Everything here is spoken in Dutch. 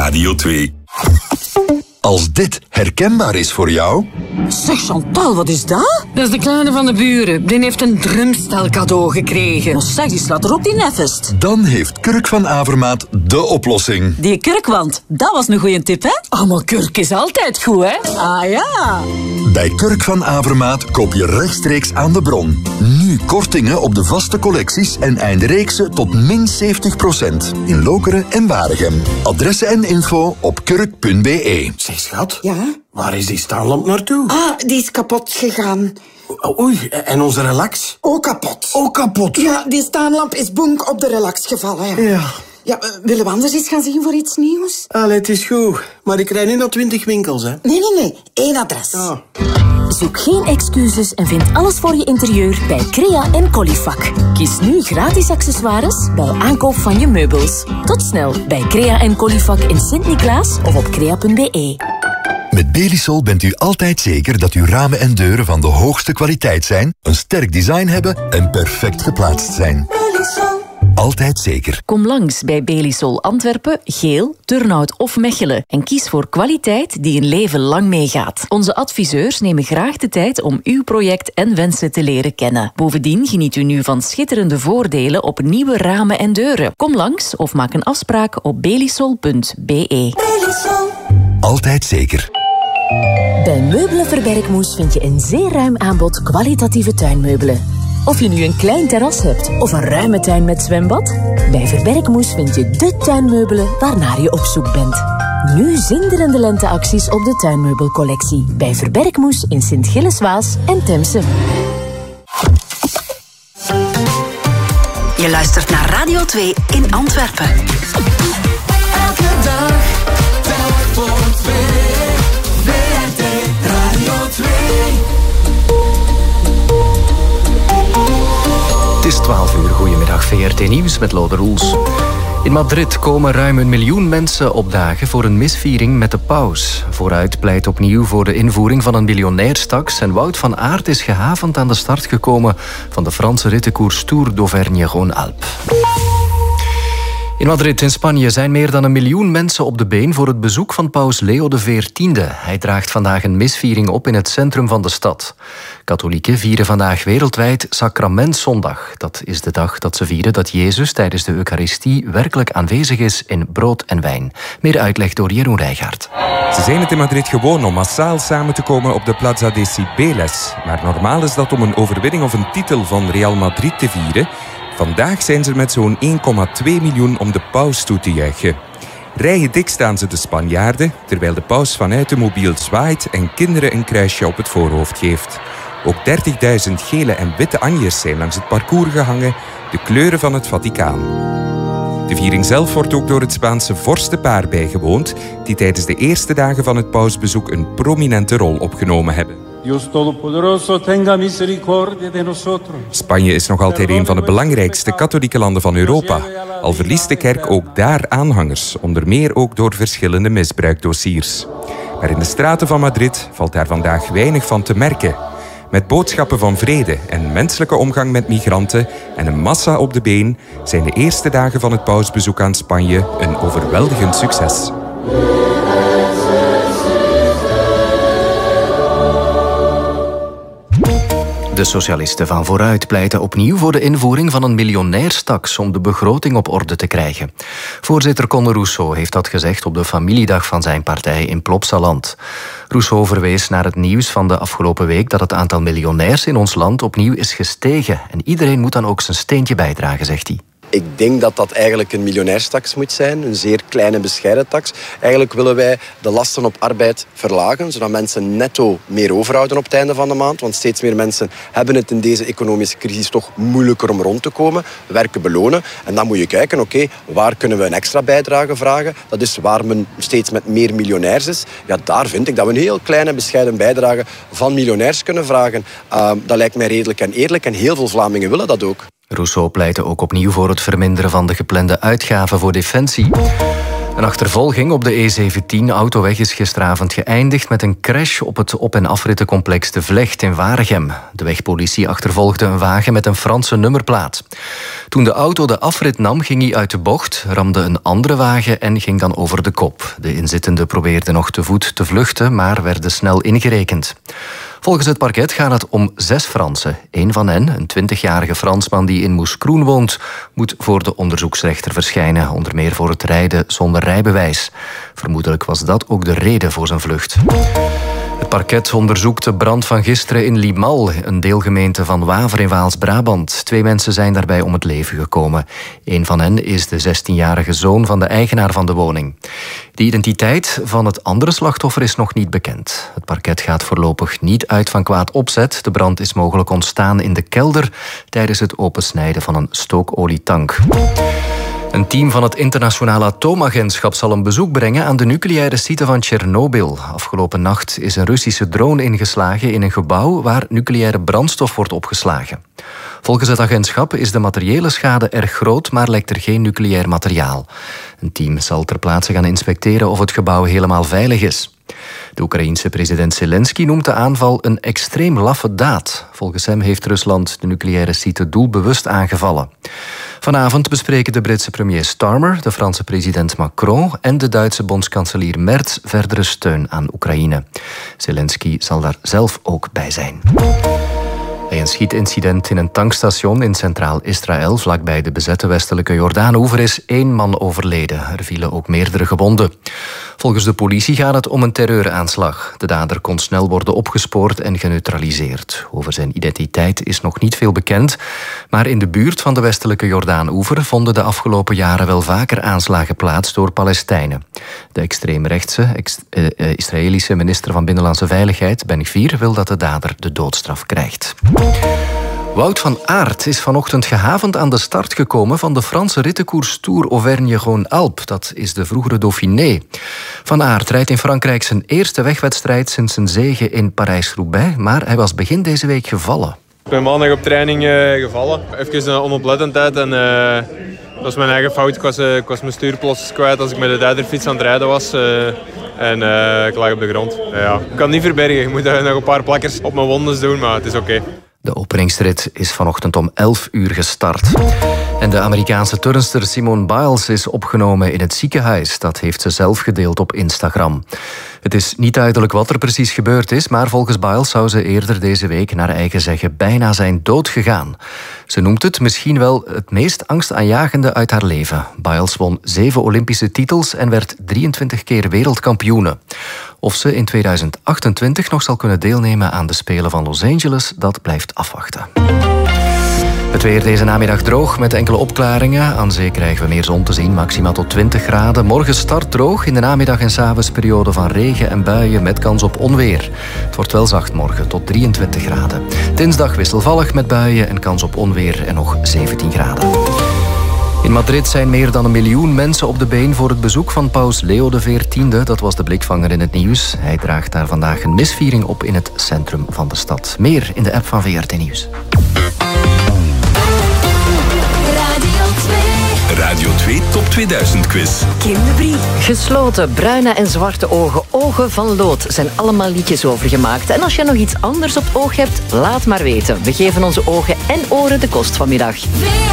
Radio 2. Als dit herkenbaar is voor jou... Zeg Chantal, wat is dat? Dat is de kleine van de buren. Die heeft een drumstel cadeau gekregen. Maar zeg, die slaat er op die neffest. Dan heeft Kurk van Avermaat de oplossing. Die kurkwand, dat was een goeie tip, hè? Ah, maar kurk is altijd goed, hè? Ah ja. Bij Kurk van Avermaat koop je rechtstreeks aan de bron. Nu kortingen op de vaste collecties en eindreeksen tot min 70%. In Lokeren en Waregem. Adressen en info op kurk.be. Zeg, schat. Ja? Waar is die staanlamp naartoe? Ah, die is kapot gegaan. Oei, en onze relax? Ook kapot. Ook kapot? Ja, die staanlamp is bonk op de relax gevallen. Ja. Ja, willen we anders eens gaan zien voor iets nieuws? Allee, het is goed. Maar ik rijd niet naar 20 winkels, hè. Nee. 1 adres. Ah. Zoek geen excuses en vind alles voor je interieur bij Crea en Colifac. Kies nu gratis accessoires bij aankoop van je meubels. Tot snel bij Crea en Colifac in Sint-Niklaas of op crea.be. Met Belisol bent u altijd zeker dat uw ramen en deuren van de hoogste kwaliteit zijn, een sterk design hebben en perfect geplaatst zijn. Belisol. Altijd zeker. Kom langs bij Belisol Antwerpen, Geel, Turnhout of Mechelen en kies voor kwaliteit die een leven lang meegaat. Onze adviseurs nemen graag de tijd om uw project en wensen te leren kennen. Bovendien geniet u nu van schitterende voordelen op nieuwe ramen en deuren. Kom langs of maak een afspraak op belisol.be. Belisol. Altijd zeker. Bij Meubelen Verbergmoes vind je een zeer ruim aanbod kwalitatieve tuinmeubelen. Of je nu een klein terras hebt of een ruime tuin met zwembad, bij Verbergmoes vind je de tuinmeubelen waarnaar je op zoek bent. Nu zinderende lenteacties op de tuinmeubelcollectie bij Verbergmoes in Sint-Gilles-Waas en Temse. Je luistert naar Radio 2 in Antwerpen. Elke dag, telk voor 2. VRT Radio 2. Het is 12 uur. Goedemiddag, VRT Nieuws met Lode Roels. In Madrid komen ruim 1 miljoen mensen opdagen voor een misviering met de paus. Vooruit pleit opnieuw voor de invoering van een miljonairstaks en Wout van Aert is gehavend aan de start gekomen van de Franse rittenkoers Tour d'Auvergne-Rhône-Alpes. In Madrid in Spanje zijn meer dan 1 miljoen mensen op de been voor het bezoek van paus Leo XIV. Hij draagt vandaag een misviering op in het centrum van de stad. Katholieken vieren vandaag wereldwijd Sacramentzondag. Dat is de dag dat ze vieren dat Jezus tijdens de Eucharistie werkelijk aanwezig is in brood en wijn. Meer uitleg door Jeroen Rijgaard. Ze zijn het in Madrid gewoon om massaal samen te komen op de Plaza de Cibeles. Maar normaal is dat om een overwinning of een titel van Real Madrid te vieren. Vandaag zijn ze met zo'n 1,2 miljoen om de paus toe te juichen. Rijen dik staan ze de Spanjaarden, terwijl de paus vanuit de mobiel zwaait en kinderen een kruisje op het voorhoofd geeft. Ook 30.000 gele en witte anjers zijn langs het parcours gehangen, de kleuren van het Vaticaan. De viering zelf wordt ook door het Spaanse vorstenpaar bijgewoond, die tijdens de eerste dagen van het pausbezoek een prominente rol opgenomen hebben. Spanje is nog altijd een van de belangrijkste katholieke landen van Europa. Al verliest de kerk ook daar aanhangers, onder meer ook door verschillende misbruikdossiers. Maar in de straten van Madrid valt daar vandaag weinig van te merken. Met boodschappen van vrede en menselijke omgang met migranten en een massa op de been zijn de eerste dagen van het pausbezoek aan Spanje een overweldigend succes. De socialisten van Vooruit pleiten opnieuw voor de invoering van een miljonairstaks om de begroting op orde te krijgen. Voorzitter Conde Rousseau heeft dat gezegd op de familiedag van zijn partij in Plopsaland. Rousseau verwees naar het nieuws van de afgelopen week dat het aantal miljonairs in ons land opnieuw is gestegen. En iedereen moet dan ook zijn steentje bijdragen, zegt hij. Ik denk dat dat eigenlijk een miljonairstaks moet zijn, een zeer kleine bescheiden tax. Eigenlijk willen wij de lasten op arbeid verlagen, zodat mensen netto meer overhouden op het einde van de maand. Want steeds meer mensen hebben het in deze economische crisis toch moeilijker om rond te komen. Werken belonen. En dan moet je kijken, oké, waar kunnen we een extra bijdrage vragen? Dat is waar men steeds met meer miljonairs is. Ja, daar vind ik dat we een heel kleine bescheiden bijdrage van miljonairs kunnen vragen. Dat lijkt mij redelijk en eerlijk en heel veel Vlamingen willen dat ook. Rousseau pleitte ook opnieuw voor het verminderen van de geplande uitgaven voor defensie. Een achtervolging op de E17-autoweg is gisteravond geëindigd met een crash op het op- en afrittencomplex De Vlecht in Waregem. De wegpolitie achtervolgde een wagen met een Franse nummerplaat. Toen de auto de afrit nam, ging hij uit de bocht, ramde een andere wagen en ging dan over de kop. De inzittenden probeerden nog te voet te vluchten, maar werden snel ingerekend. Volgens het parket gaat het om 6 Fransen. Eén van hen, een 20-jarige Fransman die in Moeskroen woont, moet voor de onderzoeksrechter verschijnen, onder meer voor het rijden zonder rijbewijs. Vermoedelijk was dat ook de reden voor zijn vlucht. Het parket onderzoekt de brand van gisteren in Limal, een deelgemeente van Waver in Waals-Brabant. 2 mensen zijn daarbij om het leven gekomen. Een van hen is de 16-jarige zoon van de eigenaar van de woning. De identiteit van het andere slachtoffer is nog niet bekend. Het parket gaat voorlopig niet uit van kwaad opzet. De brand is mogelijk ontstaan in de kelder tijdens het opensnijden van een stookolietank. Een team van het Internationale Atoomagentschap zal een bezoek brengen aan de nucleaire site van Tsjernobyl. Afgelopen nacht is een Russische drone ingeslagen in een gebouw waar nucleaire brandstof wordt opgeslagen. Volgens het agentschap is de materiële schade erg groot, maar lijkt er geen nucleair materiaal. Een team zal ter plaatse gaan inspecteren of het gebouw helemaal veilig is. De Oekraïense president Zelensky noemt de aanval een extreem laffe daad. Volgens hem heeft Rusland de nucleaire site doelbewust aangevallen. Vanavond bespreken de Britse premier Starmer, de Franse president Macron en de Duitse bondskanselier Merz verdere steun aan Oekraïne. Zelensky zal daar zelf ook bij zijn. Bij een schietincident in een tankstation in Centraal Israël, vlakbij de bezette westelijke Jordaanoever, is 1 man overleden. Er vielen ook meerdere gewonden. Volgens de politie gaat het om een terreuraanslag. De dader kon snel worden opgespoord en geneutraliseerd. Over zijn identiteit is nog niet veel bekend, maar in de buurt van de westelijke Jordaanoever vonden de afgelopen jaren wel vaker aanslagen plaats door Palestijnen. De extreemrechtse Israëlische minister van Binnenlandse Veiligheid, Ben-Gvir, wil dat de dader de doodstraf krijgt. Wout van Aert is vanochtend gehavend aan de start gekomen van de Franse rittenkoers Tour Auvergne-Rhône-Alpes. Dat is de vroegere Dauphiné. Van Aert rijdt in Frankrijk zijn eerste wegwedstrijd sinds zijn zege in Parijs-Roubaix, maar hij was begin deze week gevallen. Ik ben maandag op training gevallen. Even een onoplettendheid en dat was mijn eigen fout. Ik was mijn stuur plots kwijt als ik met de duiderfiets aan het rijden was. En ik lag op de grond. Ja, ik kan het niet verbergen. Ik moet nog een paar plakkers op mijn wonden doen, maar het is oké. De openingsrit is vanochtend om 11 uur gestart. En de Amerikaanse turnster Simone Biles is opgenomen in het ziekenhuis. Dat heeft ze zelf gedeeld op Instagram. Het is niet duidelijk wat er precies gebeurd is, maar volgens Biles zou ze eerder deze week naar eigen zeggen bijna zijn doodgegaan. Ze noemt het misschien wel het meest angstaanjagende uit haar leven. Biles won 7 Olympische titels en werd 23 keer wereldkampioene. Of ze in 2028 nog zal kunnen deelnemen aan de Spelen van Los Angeles, dat blijft afwachten. Het weer deze namiddag droog met enkele opklaringen. Aan zee krijgen we meer zon te zien, maximaal tot 20 graden. Morgen start droog, in de namiddag en 's avonds periode van regen en buien met kans op onweer. Het wordt wel zacht morgen, tot 23 graden. Dinsdag wisselvallig met buien en kans op onweer en nog 17 graden. In Madrid zijn meer dan 1 miljoen mensen op de been voor het bezoek van paus Leo XIV. Dat was de blikvanger in het nieuws. Hij draagt daar vandaag een misviering op in het centrum van de stad. Meer in de app van VRT Nieuws. Radio 2 Top 2000 quiz. Kim de Brie. Gesloten, bruine en zwarte ogen, ogen van lood, zijn allemaal liedjes over gemaakt. En als je nog iets anders op het oog hebt, laat maar weten. We geven onze ogen en oren de kost vanmiddag.